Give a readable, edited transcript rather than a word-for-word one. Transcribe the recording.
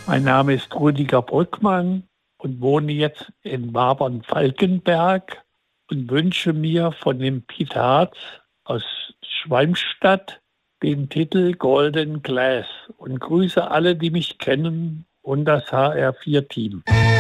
Mein Name ist Rüdiger Brückmann und wohne jetzt in Wabern-Falkenberg und wünsche mir von dem Peter Hartz aus Schwalmstadt den Titel Golden Glass und grüße alle, die mich kennen und das HR4-Team.